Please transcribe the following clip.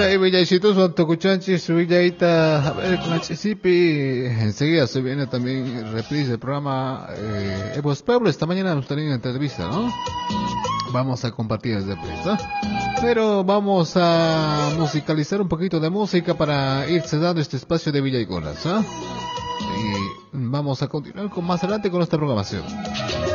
Chay Villaycito, su Tocuchanchi, su Villaita, a ver, con Chisipi. Enseguida se viene también reprise del programa Evos Pueblo. Esta mañana nos tenían entrevista, ¿no? Vamos a compartir desde prensa. Pero vamos a musicalizar un poquito de música para ir cerrando este espacio de Villa y Golas, ¿ah? Y vamos a continuar con más adelante con esta programación.